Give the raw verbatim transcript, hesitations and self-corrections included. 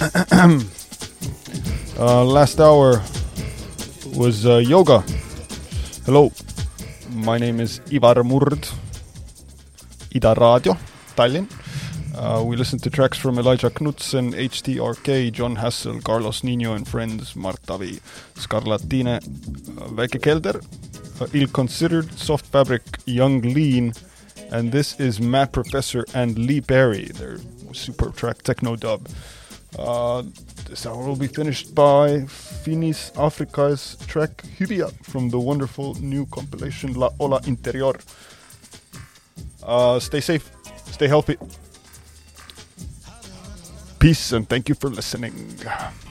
uh, last hour was uh, yoga. Hello, my name is Ivar Murd, Ida Radio, Tallinn. Uh, we listened to tracks from Elijah Knudsen, H T R K, John Hassel, Carlos Nino and Friends, Marta V, Scarlatine, uh, Väike Kelder, uh, Ill Considered, Soft Fabric, Young Lean, and this is Matt Professor and Lee Perry, their super track Techno Dub. Uh, this hour will be finished by Finis Africa's track Hyria from the wonderful new compilation La Ola Interior. Uh, stay safe, stay healthy. Peace and thank you for listening.